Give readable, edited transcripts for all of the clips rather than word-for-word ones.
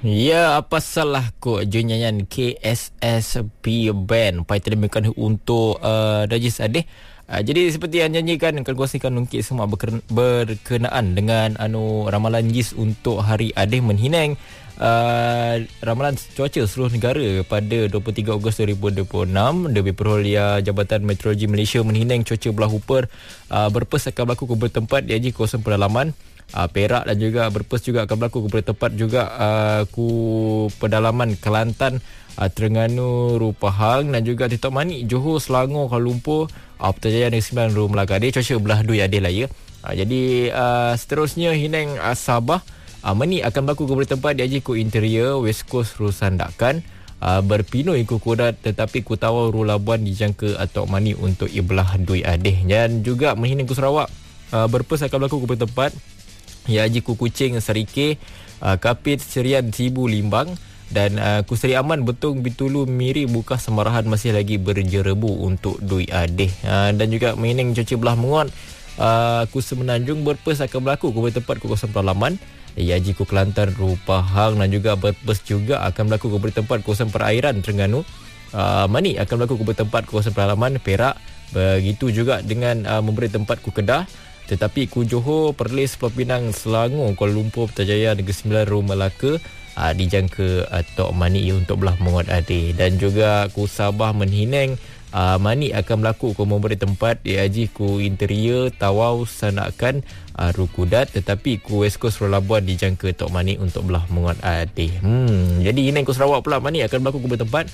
Ya, apa salah ko junyanyan KSSB Band pai terdemekan untuk Rajis Adeh. Jadi seperti yang nyanyikan akan kongsikan ungkit semua berkenaan dengan ramalan JIS untuk Hari Adeh Menhinang. Ramalan cuaca seluruh negara pada 23 Ogos 2026. Lebih Perolia Jabatan Meteorologi Malaysia menhinang cuaca belah upper berpes akan berlaku ke bertempat di kawasan pedalaman Perak, dan juga berpes juga akan berlaku ke bertempat juga ku pedalaman Kelantan, Terengganu, Rupahang, dan juga di Tok Manik, Johor, Selangor, Kuala Lumpur, Putrajaya Negeri Sembilan, Rum Melaka. Dia cuaca belah dui adil lah ya. Jadi seterusnya hinang Sabah Mani akan berlaku ke bertempat di ku interior West Coast Rusandakan, berpinoi ku Kudat tetapi ku Tawau Ru Labuan dijangka Tok Manik untuk ibelah dui adil. Dan juga menghinang ku Sarawak berpes akan berlaku ke bertempat ku Kuching, Serike, Kapit, Serian, Sibu, Limbang, dan ku Seri Aman, Betong, Bitulu, Miri, Bukah, Semarahan masih lagi berjerebu untuk dui adeh. Dan juga menghinang cuaca belah menguat ku Semenanjung berpes akan berlaku ke bertempat ku kawasan pedalaman ku Kelantan, Rupahang, dan juga berpes juga akan berlaku ke bertempat kawasan perairan Terengganu. Mani akan berlaku ke bertempat kawasan pedalaman Perak. Begitu juga dengan memberi tempat ku Kedah. Tetapi ku Johor, Perlis, Pulau Pinang, Selangor, Kuala Lumpur, Putrajaya Negeri Sembilan, Rum Melaka dijangka Tok Manik untuk belah menguat adil. Dan juga ku Sabah menhinang Manik akan berlaku ku memberi tempat di ku interior Tawau, Sanakan, Rukudat, tetapi ku West Coast Labuan dijangka Tok Manik untuk belah menguat adil. Jadi hinang ku Sarawak pula Manik akan berlaku ku bertempat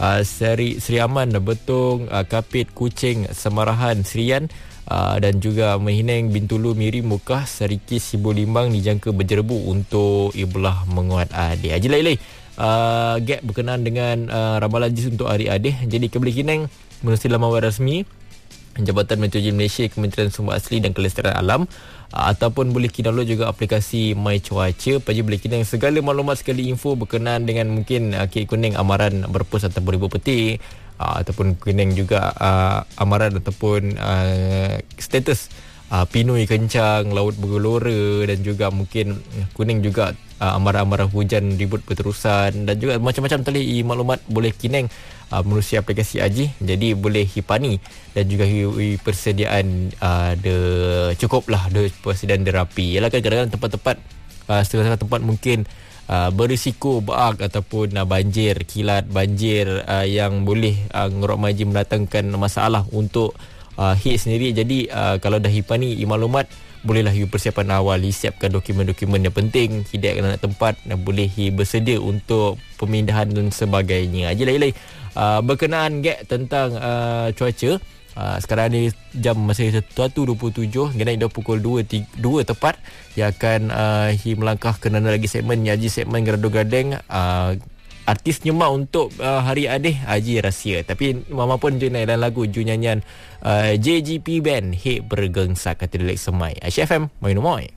Seri Aman, Betong, Kapit, Kuching, Semarahan, Serian, dan juga menghinang Bintulu, Miri, Mukah, Seriki, Sibu, Limbang dijangka berjerebu untuk ibelah menguat adil. Haji Lailai gap berkenaan dengan ramalan JIS untuk Hari Adeh. Jadi kebeli hinang menerusi laman web rasmi Jabatan Meteorologi Malaysia, Kementerian Sumber Asli dan Kelestarian Alam, ataupun boleh download juga aplikasi My Cuaca. Paji boleh kinang segala maklumat, sekali info berkenaan dengan mungkin kuning amaran berpus ataupun ribu petik, ataupun kuning juga amaran ataupun status pinoi kencang, laut bergelora, dan juga mungkin kuning juga amaran-amaran hujan ribut berterusan, dan juga macam-macam tali maklumat boleh kineng menerusi aplikasi Aji. Jadi boleh hipani dan juga persediaan cukup lah persediaan derapi. Ialah kadang-kadang tempat-tempat setengah-setengah tempat mungkin berisiko baak ataupun banjir, kilat banjir yang boleh ngerok maji mendatangkan masalah untuk hit sendiri. Jadi kalau dah hipani maklumat, bolehlah persiapan awal, siapkan dokumen-dokumen yang penting, hidayahkan anak tempat, dan boleh bersedia untuk pemindahan dan sebagainya. Aje lai berkenaan tentang cuaca. Sekarang ni jam masih 1.27, naik dah pukul 2 tepat. Yang akan melangkah ke mana lagi segmen Haji segmen Gerado Gadeng, artis nyemak untuk Hari Adeh Haji Rahsia. Tapi mama pun je naik dalam lagu ju nyanyian JGP Band Hek Bergengsa kata Dilek Semai. Aisyah FM Main Umoy.